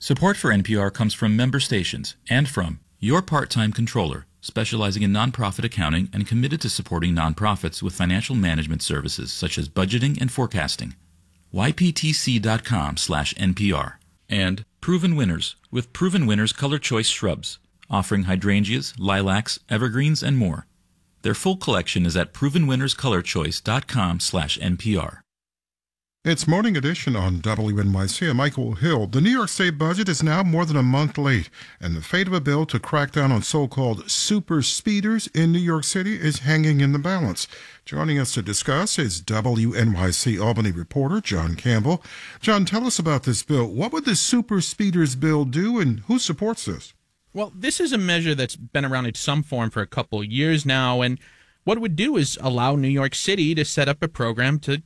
Support for NPR comes from member stations and from your part-time controller, specializing in nonprofit accounting and committed to supporting nonprofits with financial management services such as budgeting and forecasting. yptc.com/NPR. And Proven Winners with Proven Winners Color Choice Shrubs, offering hydrangeas, lilacs, evergreens, and more. Their full collection is at provenwinnerscolorchoice.com/NPR. It's Morning Edition on WNYC. I'm Michael Hill. The New York State budget is now more than a month late, and the fate of a bill to crack down on so-called super speeders in New York City is hanging in the balance. Joining us to discuss is WNYC Albany reporter John Campbell. John, tell us about this bill. What would the super speeders bill do, and who supports this? Well, this is a measure that's been around in some form for a couple of years now, and what it would do is allow New York City to set up a program to